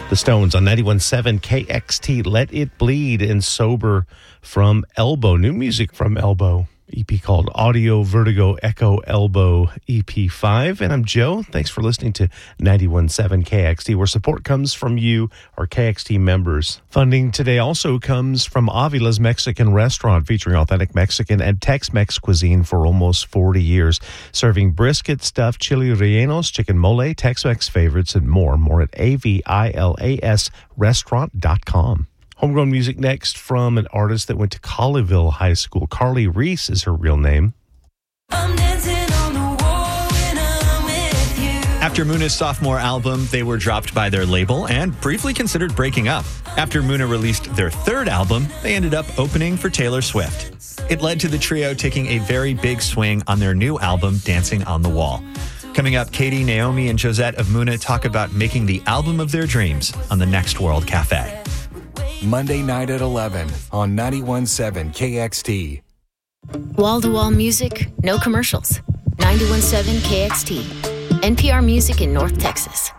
The Stones on 91.7 KXT, Let It Bleed, and Sober from Elbow. New music from Elbow. EP called Audio Vertigo Echo Elbow EP5. And I'm Joe. Thanks for listening to 91.7 KXT, where support comes from you, our KXT members. Funding today also comes from Avila's Mexican Restaurant, featuring authentic Mexican and Tex-Mex cuisine for almost 40 years. Serving brisket, stuffed chili rellenos, chicken mole, Tex-Mex favorites, and more. More at avilasrestaurant.com. Homegrown music next from an artist that went to Colleyville High School. Carly Reese is her real name. After Muna's sophomore album, they were dropped by their label and briefly considered breaking up. After Muna released their third album, they ended up opening for Taylor Swift. It led to the trio taking a very big swing on their new album, Dancing on the Wall. Coming up, Katie, Naomi, and Josette of Muna talk about making the album of their dreams on the Next World Cafe. Monday night at 11 on 91.7 KXT. Wall-to-wall music, no commercials. 91.7 KXT. NPR Music in North Texas.